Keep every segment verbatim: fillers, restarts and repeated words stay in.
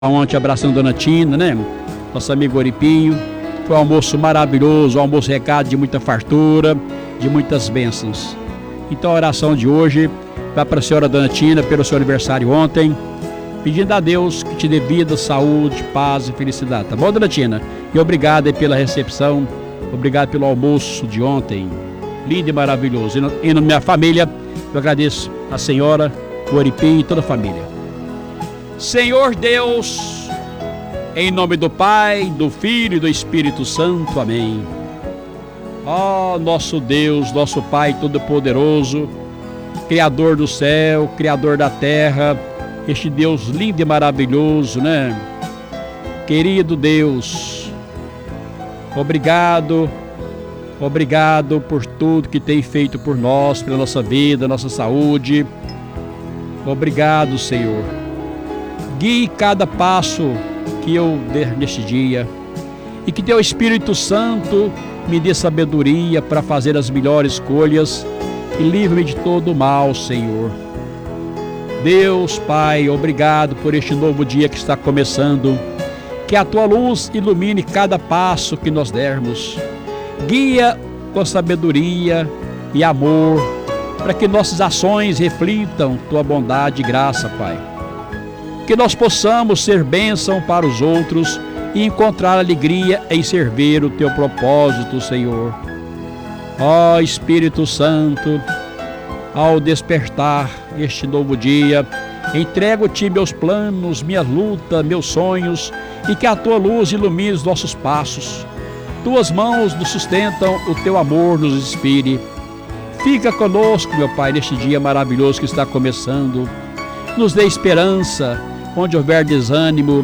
Ontem abraçando a Dona Tina, né? Nosso amigo Oripinho. Foi um almoço maravilhoso, um almoço recado de muita fartura, de muitas bênçãos. Então a oração de hoje vai para a senhora Dona Tina pelo seu aniversário ontem, pedindo a Deus que te dê vida, saúde, paz e felicidade. Tá bom, Dona Tina? E obrigado aí pela recepção, obrigado pelo almoço de ontem, lindo e maravilhoso. E no, e na minha família, eu agradeço a senhora, o Oripinho e toda a família. Senhor Deus, em nome do Pai, do Filho e do Espírito Santo, amém. Ó nosso Deus, nosso Pai Todo-Poderoso, Criador do céu, Criador da terra, este Deus lindo e maravilhoso, né? Querido Deus, obrigado, obrigado por tudo que tem feito por nós, pela nossa vida, nossa saúde. Obrigado, Senhor. Guie cada passo que eu der neste dia e que teu Espírito Santo me dê sabedoria para fazer as melhores escolhas e livre-me de todo o mal, Senhor. Deus, Pai, obrigado por este novo dia que está começando. Que a tua luz ilumine cada passo que nós dermos. Guia com sabedoria e amor para que nossas ações reflitam tua bondade e graça, Pai. Que nós possamos ser bênção para os outros e encontrar alegria em servir o teu propósito, Senhor. Ó Espírito Santo, ao despertar este novo dia, entrego-te meus planos, minhas lutas, meus sonhos, e que a tua luz ilumine os nossos passos. Tuas mãos nos sustentam, o teu amor nos inspire. Fica conosco, meu Pai, neste dia maravilhoso que está começando. Nos dê esperança onde houver desânimo.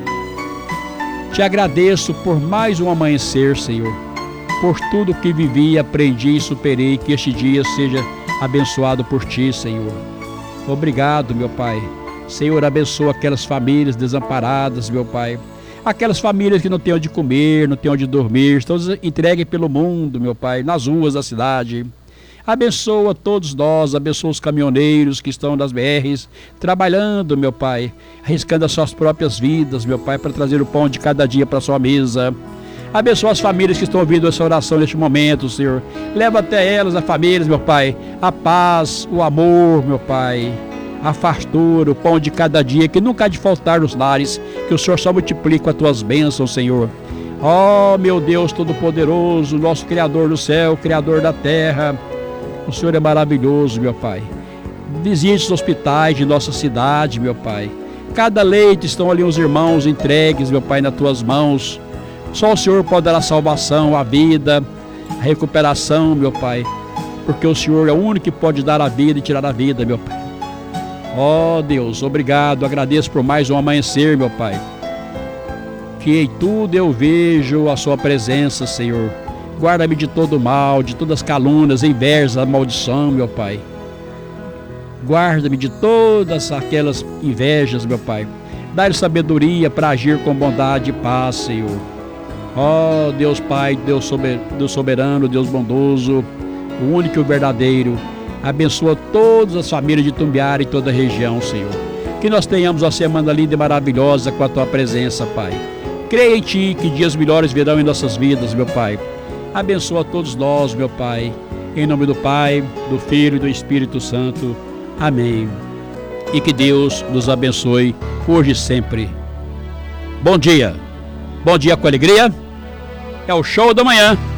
Te agradeço por mais um amanhecer, Senhor, por tudo que vivi, aprendi e superei. Que este dia seja abençoado por Ti, Senhor. Obrigado, meu Pai. Senhor, abençoa aquelas famílias desamparadas, meu Pai. Aquelas famílias que não têm onde comer, não têm onde dormir, estão entregues pelo mundo, meu Pai, nas ruas da cidade. Abençoa todos nós, abençoa os caminhoneiros que estão nas B Rs, trabalhando, meu Pai, arriscando as suas próprias vidas, meu Pai, para trazer o pão de cada dia para a sua mesa. Abençoa as famílias que estão ouvindo essa oração neste momento, Senhor. Leva até elas, as famílias, meu Pai, a paz, o amor, meu Pai, a fartura, o pão de cada dia, que nunca há de faltar nos lares, que o Senhor só multiplica as tuas bênçãos, Senhor. Ó, meu Deus Todo-Poderoso, nosso Criador do céu, Criador da terra, o Senhor é maravilhoso, meu Pai. Visite os hospitais de nossa cidade, meu Pai. Cada leito estão ali os irmãos entregues, meu Pai, nas tuas mãos. Só o Senhor pode dar a salvação, a vida, a recuperação, meu Pai. Porque o Senhor é o único que pode dar a vida e tirar a vida, meu Pai. Ó Deus, obrigado, agradeço por mais um amanhecer, meu Pai. Que em tudo eu vejo a sua presença, Senhor. Guarda-me de todo mal, de todas as calúnias, invejas, a maldição, meu Pai. Guarda-me de todas aquelas invejas, meu Pai. Dá-lhe sabedoria para agir com bondade e paz, Senhor. Ó Deus Pai, Deus soberano, Deus bondoso, o único e o verdadeiro. Abençoa todas as famílias de Tumbiara e toda a região, Senhor. Que nós tenhamos uma semana linda e maravilhosa com a Tua presença, Pai. Creia em Ti que dias melhores virão em nossas vidas, meu Pai. Abençoa todos nós, meu Pai, em nome do Pai, do Filho e do Espírito Santo. Amém. E que Deus nos abençoe hoje e sempre. Bom dia. Bom dia com alegria. É o show da manhã.